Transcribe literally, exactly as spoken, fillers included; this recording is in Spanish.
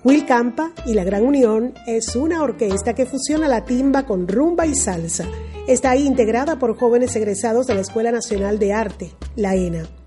Will Campa y La Gran Unión es una orquesta que fusiona la timba con rumba y salsa. Está ahí integrada por jóvenes egresados de la Escuela Nacional de Arte, la E N A.